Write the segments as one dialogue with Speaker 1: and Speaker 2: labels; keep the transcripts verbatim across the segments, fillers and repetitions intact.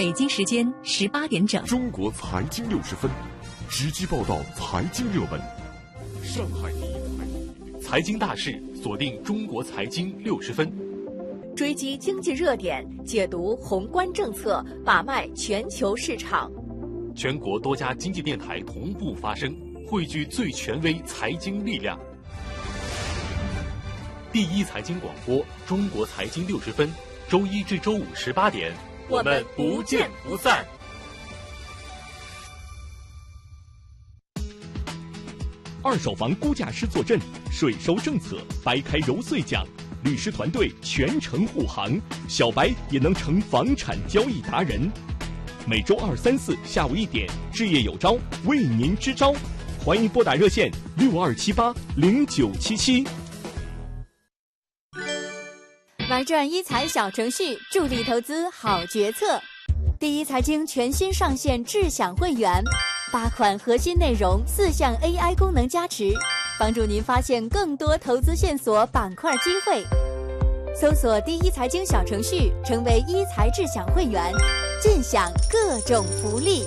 Speaker 1: 北京时间十八点整，
Speaker 2: 中国财经六十分，直击报道财经热门。上海第一
Speaker 3: 财经大事，锁定中国财经六十分，
Speaker 4: 追击经济热点，解读宏观政策，把脉全球市场。
Speaker 3: 全国多家经济电台同步发声，汇聚最权威财经力量。第一财经广播，中国财经六十分，周一至周五十八点，
Speaker 4: 我们不见不散。
Speaker 5: 二手房估价师坐镇，税收政策掰开揉碎讲，律师团队全程护航，小白也能成房产交易达人。每周二、三、四下午一点，置业有招为您支招，欢迎拨打热线六二七八零九七七。
Speaker 4: 玩转一财小程序，助力投资好决策。第一财经全新上线智享会员，八款核心内容，四项 A I 功能加持，帮助您发现更多投资线索、板块机会。搜索第一财经小程序，成为一财智享会员，尽享各种福利。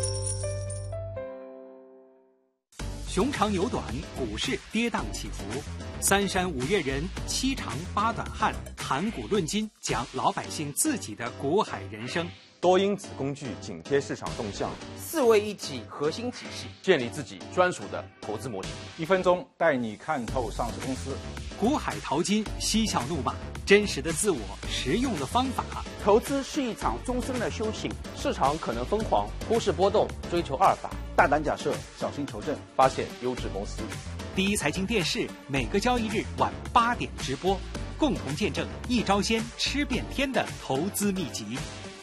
Speaker 6: 熊长牛短，股市跌宕起伏，三山五岳人，七长八短汉，谈股论金，讲老百姓自己的股海人生。
Speaker 7: 多因子工具紧贴市场动向，
Speaker 8: 四位一体核心体系，
Speaker 7: 建立自己专属的投资模型。
Speaker 9: 一分钟带你看透上市公司。
Speaker 6: 股海淘金，嬉笑怒骂，真实的自我，实用的方法。
Speaker 8: 投资是一场终身的修行，市场可能疯狂，忽视波动，追求阿尔法，
Speaker 9: 大胆假设，小心求证，
Speaker 7: 发现优质公司。
Speaker 6: 第一财经电视每个交易日晚八点直播，共同见证一招鲜吃遍天的投资秘籍。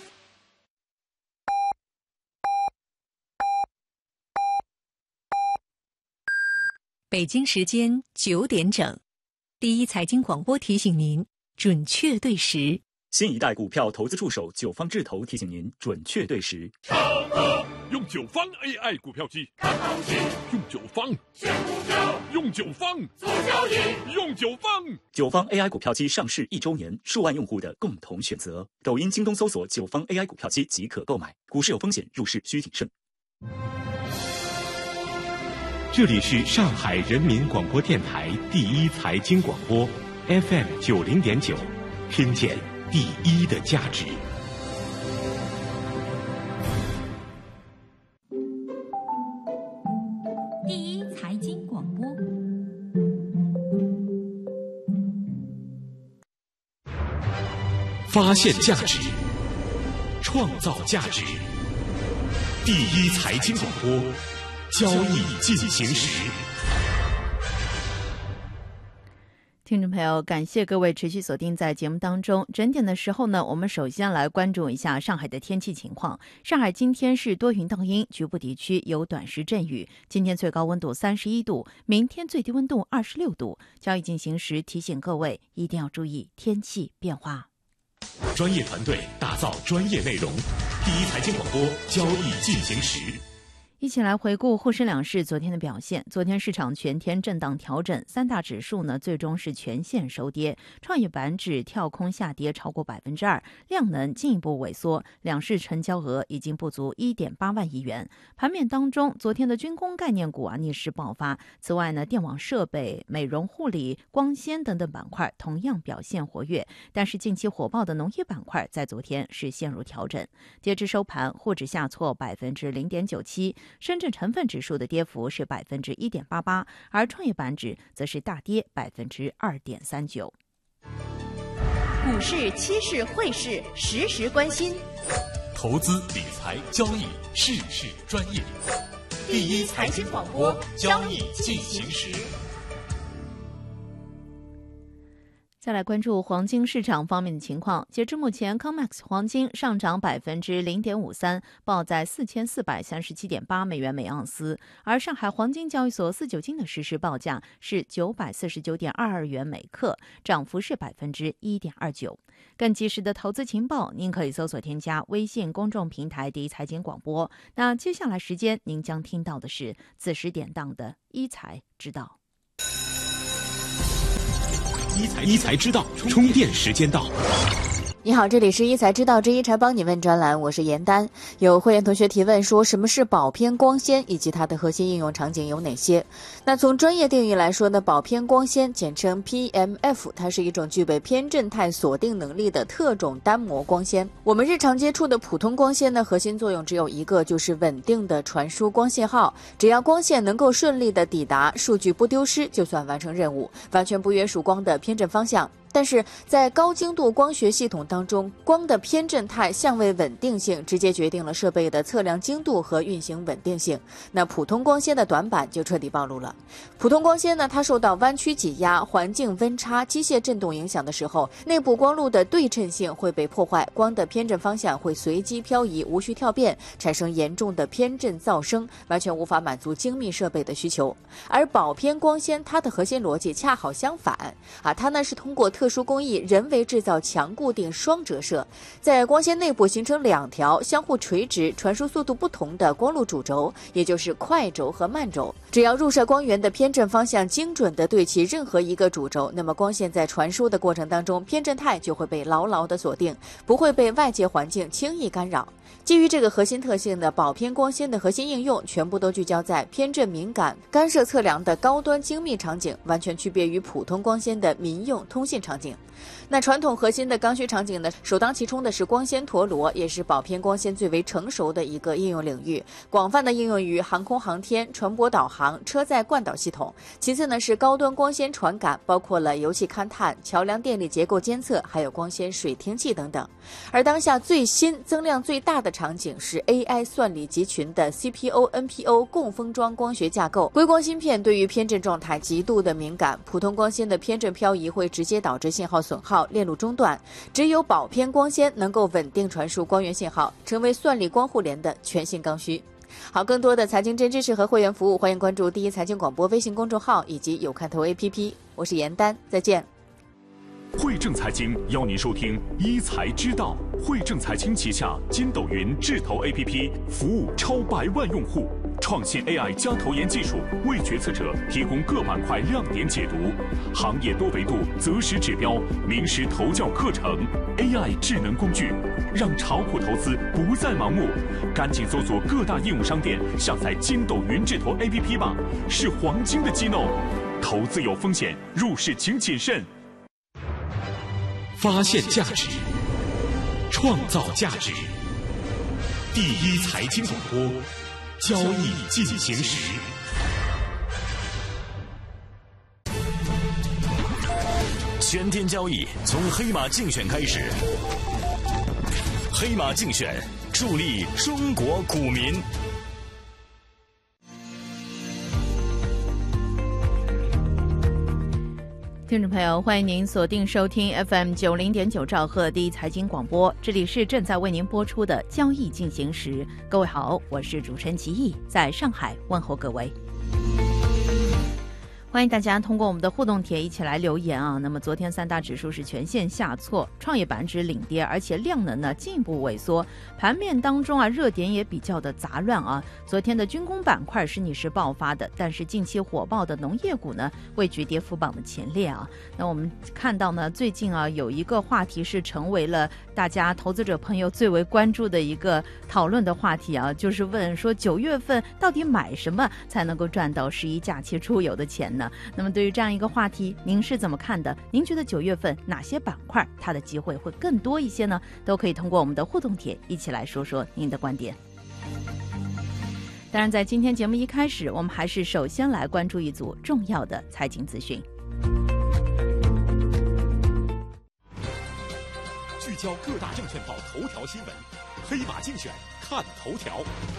Speaker 1: 北京时间九点整，第一财经广播提醒您准确对时。
Speaker 10: 新一代股票投资助手九方智投提醒您准确对时。
Speaker 2: 上课用九方 A I 股票机，
Speaker 11: 看行情，
Speaker 2: 用九方
Speaker 11: 选股票，
Speaker 2: 用九方
Speaker 11: 做交易，
Speaker 2: 用九方。
Speaker 10: 九方 A I 股票机上市一周年，数万用户的共同选择。抖音、京东搜索九方 A I 股票机即可购买。股市有风险，入市需谨慎。
Speaker 12: 这里是上海人民广播电台第一财经广播 F M 九零点九，听见第一的价值。
Speaker 1: 第一财经广播，
Speaker 12: 发现价值，创造价值。第一财经广播，交易进行时。
Speaker 13: 听众朋友，感谢各位持续锁定在节目当中。整点的时候呢，我们首先来关注一下上海的天气情况。上海今天是多云到阴，局部地区有短时阵雨。今天最高温度三十一度，明天最低温度二十六度。交易进行时提醒各位一定要注意天气变化。
Speaker 12: 专业团队打造专业内容，第一财经广播，交易进行时。
Speaker 13: 一起来回顾沪深两市昨天的表现。昨天市场全天震荡调整，三大指数呢最终是全线收跌。创业板指跳空下跌超过百分之二，量能进一步萎缩，两市成交额已经不足一点八万亿元。盘面当中，昨天的军工概念股啊逆势爆发。此外呢，电网设备、美容护理、光纤等等板块同样表现活跃。但是近期火爆的农业板块在昨天是陷入调整。截至收盘，沪指下挫百分之零点九七。深圳成分指数的跌幅是百分之一点八八，而创业板指则是大跌百分之二点三九。
Speaker 4: 股市、期市、汇市，时时关心。
Speaker 3: 投资理财交易，事事专业。第一财经广播，交易进行时。
Speaker 13: 再来关注黄金市场方面的情况。截至目前 C O M E X 黄金上涨百分之零点五三，报在四千四百三十七点八美元每盎司。而上海黄金交易所四九金的实时报价是九百四十九点二二元每克，涨幅是百分之一点二九。更及时的投资情报，您可以搜索添加微信公众平台第一财经广播。那接下来时间，您将听到的是子时典当的一财知道。
Speaker 12: 一财一财知道，充电时间到。
Speaker 4: 你好，这里是一财知道之一财帮你问专栏，我是严丹。有会员同学提问说，什么是保偏光纤以及它的核心应用场景有哪些？那从专业定义来说呢，保偏光纤简称 P M F， 它是一种具备偏振态锁定能力的特种单模光纤。我们日常接触的普通光纤呢，核心作用只有一个，就是稳定的传输光信号。只要光线能够顺利的抵达，数据不丢失，就算完成任务，完全不约束光的偏振方向。但是在高精度光学系统当中，光的偏振态相位稳定性直接决定了设备的测量精度和运行稳定性。那普通光纤的短板就彻底暴露了。普通光纤呢，它受到弯曲挤压、环境温差、机械振动影响的时候，内部光路的对称性会被破坏，光的偏振方向会随机漂移，无序跳变，产生严重的偏振噪声，完全无法满足精密设备的需求。而保偏光纤它的核心逻辑恰好相反啊，它呢是通过特殊工艺人为制造强固定双折射，在光纤内部形成两条相互垂直、传输速度不同的光路主轴，也就是快轴和慢轴。只要入射光源的偏振方向精准地对齐任何一个主轴，那么光线在传输的过程当中，偏振态就会被牢牢地锁定，不会被外界环境轻易干扰。基于这个核心特性的保偏光纤的核心应用，全部都聚焦在偏振敏感、干涉测量的高端精密场景，完全区别于普通光纤的民用通信场景。那传统核心的刚需场景呢，首当其冲的是光纤陀螺，也是保偏光纤最为成熟的一个应用领域，广泛的应用于航空航天、船舶导航、车载惯导系统。其次呢是高端光纤传感，包括了油气勘探、桥梁电力结构监测，还有光纤水听器等等。而当下最新、增量最大的场景是 A I 算力集群的 C P O、N P O 共封装光学架构。硅光芯片对于偏振状态极度的敏感，普通光纤的偏振漂移会直接导致信号损耗、链路中断，只有保偏光纤能够稳定传输光源信号，成为算力光互联的全新刚需。好，更多的财经真知识和会员服务，欢迎关注第一财经广播微信公众号以及有看头 A P P。我是严丹，再见。
Speaker 2: 汇正财经邀您收听一财知道。汇正财经旗下筋斗云智投 A P P 服务超百万用户，创新 A I 加投研技术，为决策者提供各板块亮点解读，行业多维度择时指标，名师投教课程 ，A I 智能工具，让炒股投资不再盲目。赶紧搜索各大应用商店，下载筋斗云智投 A P P 吧，是黄金的机弄。投资有风险，入市请谨慎。
Speaker 12: 发现价值，创造价值。第一财经广播，交易进行时。
Speaker 3: 全天交易从黑马竞选开始，黑马竞选助力中国股民。
Speaker 13: 听众朋友，欢迎您锁定收听 F M 九零点九兆赫第一财经广播，这里是正在为您播出的交易进行时。各位好，我是主持人齐毅，在上海问候各位。欢迎大家通过我们的互动帖一起来留言啊。那么昨天三大指数是全线下挫，创业板指领跌，而且量能呢进一步萎缩。盘面当中啊，热点也比较的杂乱啊。昨天的军工板块是逆势爆发的，但是近期火爆的农业股呢位居跌幅榜的前列啊。那我们看到呢，最近啊有一个话题是成为了大家投资者朋友最为关注的一个讨论的话题啊，就是问说九月份到底买什么才能够赚到十一假期出游的钱呢？那么对于这样一个话题，您是怎么看的？您觉得九月份哪些板块它的机会会更多一些呢？都可以通过我们的互动帖一起来说说您的观点。当然，在今天节目一开始，我们还是首先来关注一组重要的财经资讯。
Speaker 3: 聚焦各大证券报头条新闻，黑马竞选看头条。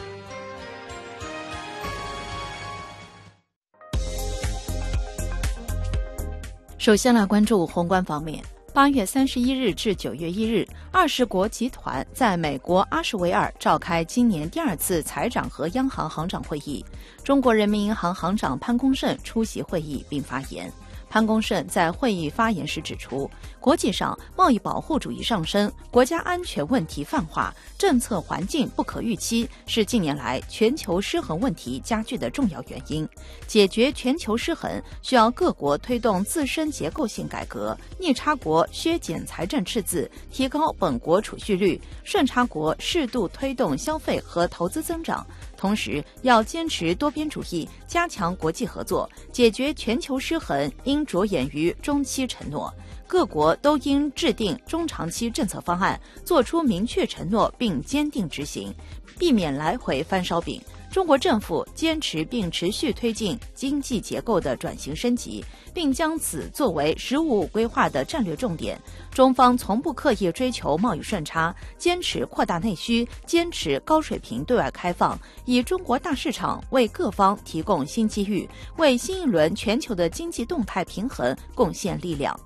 Speaker 13: 首先来关注宏观方面，八月三十一日至九月一日，二十国集团在美国阿什维尔召开今年第二次财长和央行行长会议，中国人民银行行长潘功胜出席会议并发言。 潘功胜在会议发言时指出，国际上贸易保护主义上升，国家安全问题泛化，政策环境不可预期，是近年来全球失衡问题加剧的重要原因。解决全球失衡，需要各国推动自身结构性改革，逆差国削减财政赤字，提高本国储蓄率，顺差国适度推动消费和投资增长。同时，要坚持多边主义，加强国际合作，解决全球失衡应着眼于中期承诺。各国都应制定中长期政策方案，做出明确承诺并坚定执行，避免来回翻烧饼。中国政府坚持并持续推进经济结构的转型升级，并将此作为“十五五”规划的战略重点。中方从不刻意追求贸易顺差，坚持扩大内需，坚持高水平对外开放，以中国大市场为各方提供新机遇，为新一轮全球的经济动态平衡贡献力量。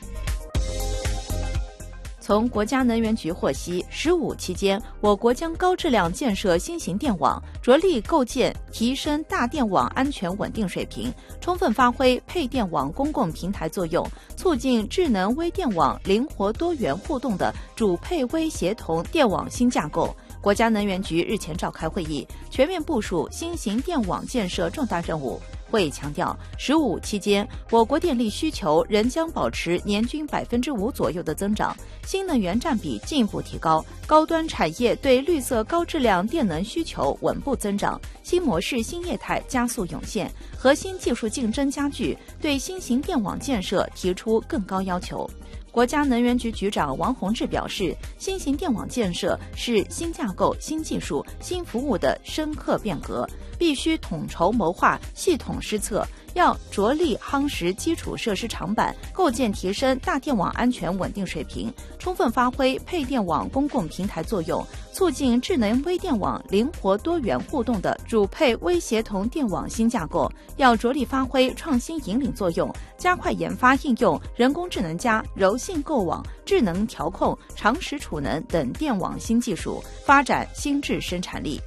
Speaker 13: 从国家能源局获悉，十五期间，我国将高质量建设新型电网，着力构建提升大电网安全稳定水平，充分发挥配电网公共平台作用，促进智能微电网灵活多元互动的主配微协同电网新架构。国家能源局日前召开会议，全面部署新型电网建设重大任务。会议强调，十五期间，我国电力需求仍将保持年均百分之五左右的增长，新能源占比进一步提高，高端产业对绿色高质量电能需求稳步增长，新模式新业态加速涌现，核心技术竞争加剧，对新型电网建设提出更高要求。国家能源局局长王洪志表示，新型电网建设是新架构、新技术、新服务的深刻变革，必须统筹谋划、系统施策，要着力夯实基础设施长板，构建提升大电网安全稳定水平，充分发挥配电网公共平台作用，促进智能微电网灵活多元互动的主配微协同电网新架构，要着力发挥创新引领作用，加快研发应用人工智能加柔性构网、智能调控、长时储能等电网新技术，发展新质生产力。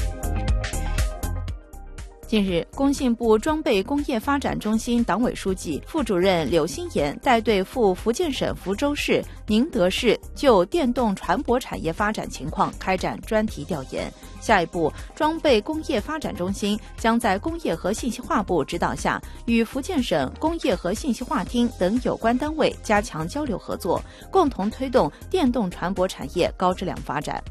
Speaker 13: 近日，工信部装备工业发展中心党委书记、副主任柳新炎带队赴福建省福州市、宁德市，就电动船舶产业发展情况开展专题调研。下一步，装备工业发展中心将在工业和信息化部指导下，与福建省工业和信息化厅等有关单位加强交流合作，共同推动电动船舶产业高质量发展。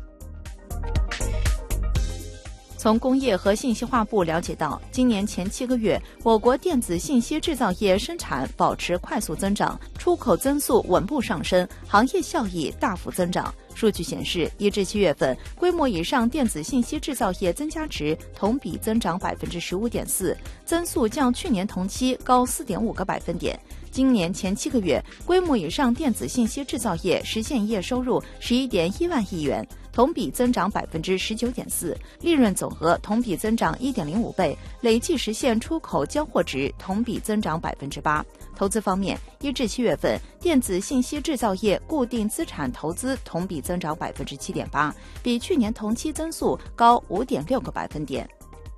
Speaker 13: 从工业和信息化部了解到，今年前七个月，我国电子信息制造业生产保持快速增长，出口增速稳步上升，行业效益大幅增长。数据显示，一至七月份，规模以上电子信息制造业增加值同比增长百分之十五点四，增速较去年同期高四点五个百分点。今年前七个月，规模以上电子信息制造业实现业收入十一点一万亿元，同比增长百分之十九点四，利润总额同比增长一点零五倍，累计实现出口交货值同比增长百分之八。投资方面，一至七月份，电子信息制造业固定资产投资同比增长百分之七点八，比去年同期增速高五点六个百分点。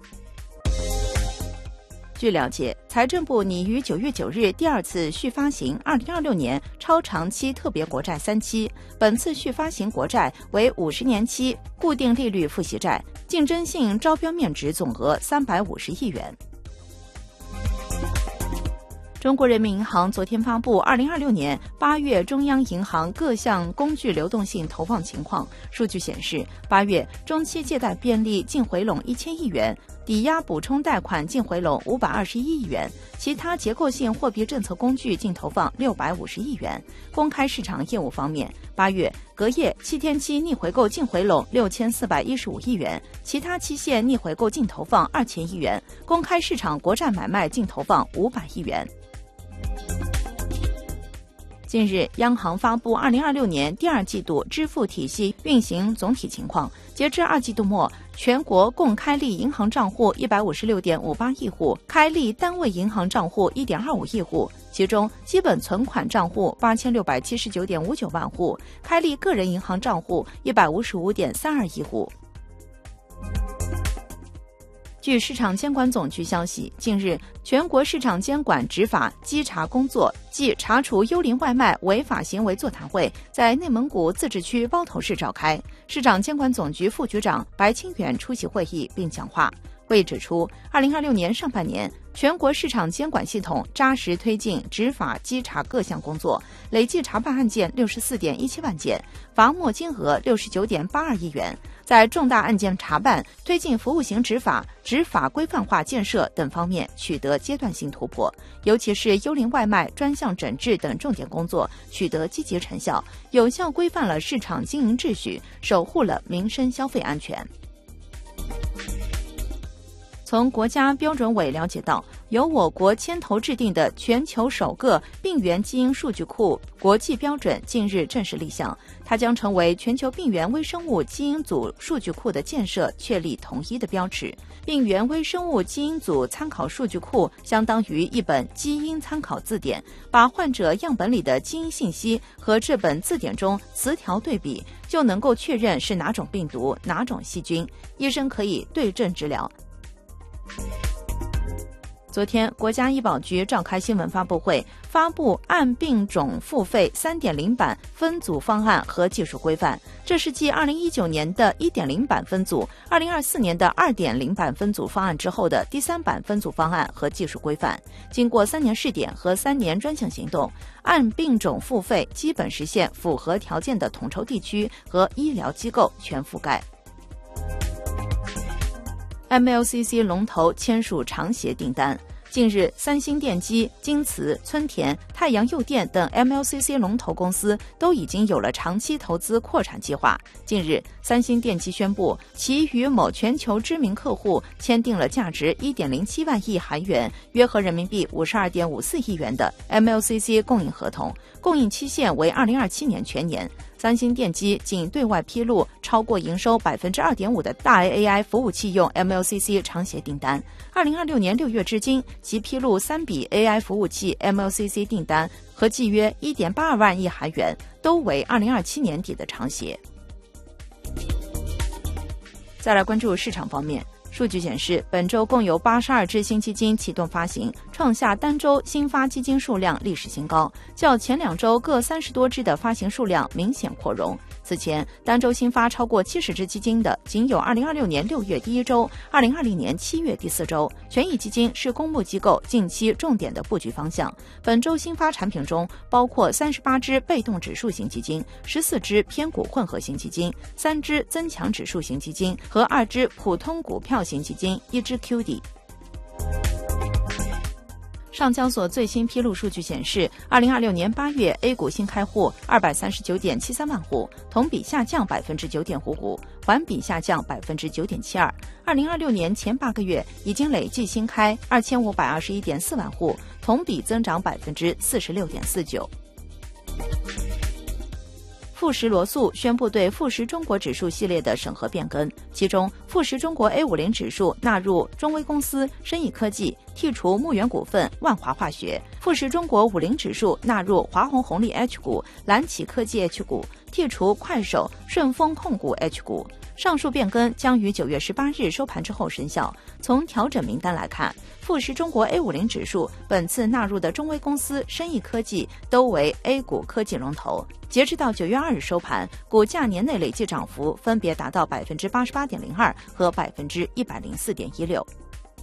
Speaker 13: 据了解，财政部拟于九月九日第二次续发行二零二六年超长期特别国债三期，本次续发行国债为五十年期固定利率付息债，竞争性招标面值总额三百五十亿元。中国人民银行昨天发布二零二六年八月中央银行各项工具流动性投放情况。数据显示，八月中期借贷便利净回笼一千亿元，抵押补充贷款净回笼五百二十一亿元，其他结构性货币政策工具净投放六百五十亿元。公开市场业务方面，八月隔夜七天期逆回购净回笼六千四百一十五亿元，其他期限逆回购净投放二千亿元，公开市场国债买卖净投放五百亿元。近日，央行发布二零二六年第二季度支付体系运行总体情况。截至二季度末，全国共开立银行账户一百五十六点五八亿户，开立单位银行账户一点二五亿户，其中基本存款账户八千六百七十九点五九万户，开立个人银行账户一百五十五点三二亿户。 据市场监管总局消息，近日，全国市场监管执法稽查工作暨查处幽灵外卖违法行为座谈会在内蒙古自治区包头市召开。市场监管总局副局长白清远出席会议并讲话。会议指出，二零二六年上半年，全国市场监管系统扎实推进执法稽查各项工作，累计查办案件六十四点一七万件，罚没金额六十九点八二亿元。在重大案件查办、推进服务型执法、执法规范化建设等方面取得阶段性突破，尤其是幽灵外卖专项整治等重点工作取得积极成效，有效规范了市场经营秩序，守护了民生消费安全。从国家标准委了解到，由我国牵头制定的全球首个病原基因数据库国际标准近日正式立项，它将成为全球病原微生物基因组数据库的建设确立统一的标尺。病原微生物基因组参考数据库相当于一本基因参考字典，把患者样本里的基因信息和这本字典中词条对比，就能够确认是哪种病毒、哪种细菌，医生可以对症治疗。昨天，国家医保局召开新闻发布会，发布按病种付费 三点零 版分组方案和技术规范。这是继二零一九年的 一点零 版分组、二零二四年的 二点零 版分组方案之后的第三版分组方案和技术规范。经过三年试点和三年专项行动，按病种付费基本实现符合条件的统筹地区和医疗机构全覆盖。M L C C 龙头签署长协订单。近日，三星电机、京瓷、村田、太阳诱电等 M L C C 龙头公司都已经有了长期投资扩产计划。近日，三星电机宣布，其与某全球知名客户签订了价值 一点零七万亿韩元，约合人民币 五十二点五四亿元的 M L C C 供应合同，供应期限为二零二七年全年。三星电机仅对外披露超过营收 百分之二点五 的大 A I 服务器用 M L C C 长协订单。二零二六年六月至今，其披露三笔 A I 服务器 M L C C 订单，合计约 一点八二万亿韩元，都为二零二七年底的长协。再来关注市场方面。数据显示，本周共有八十二只新基金启动发行，创下单周新发基金数量历史新高，较前两周各三十多只的发行数量明显扩容。此前，单周新发超过七十只基金的仅有二零二六年六月第一周、二零二零年七月第四周。权益基金是公募机构近期重点的布局方向。本周新发产品中包括三十八只被动指数型基金、十四只偏股混合型基金、三只增强指数型基金和二只普通股票型基金，一支 Q D。上交所最新披露数据显示，二零二六年八月 A 股新开户二百三十九点七三万户，同比下降百分之九点五五，环比下降百分之九点七二。二零二六年前八个月已经累计新开二千五百二十一点四万户，同比增长百分之四十六点四九。富时罗素宣布对富时中国指数系列的审核变更，其中富时中国 A 五十 指数纳入中微公司、生意科技，剔除牧原股份、万华化学；富时中国五十指数纳入华虹红利 H 股、蓝启科技 H 股，剔除快手、顺丰控股 H 股。上述变更将于九月十八日收盘之后生效。从调整名单来看，富时中国 A 五十 指数本次纳入的中微公司、生意科技都为 A 股科技龙头。截至到九月二日收盘，股价年内累计涨幅分别达到百分之八十八点零二和百分之一百零四点一六。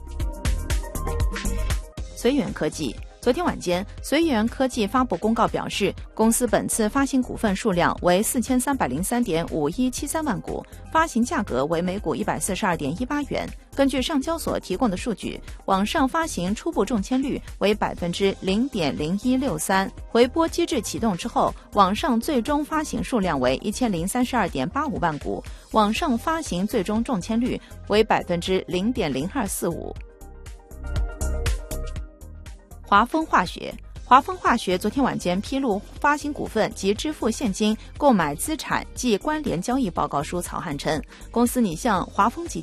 Speaker 13: 随缘科技。昨天晚间，随缘科技发布公告表示，公司本次发行股份数量为四千三百零三点五一七三万股，发行价格为每股一百四十二点一八元。根据上交所提供的数据，网上发行初步中签率为百分之零点零一六三，回拨机制启动之后，网上最终发行数量为一千零三十二点八五万股，网上发行最终中签率为百分之零点零二四五。华丰化学，华丰化学昨天晚间披露发行股份及支付现金购买资产及关联交易报告书草案称，公司拟向华丰集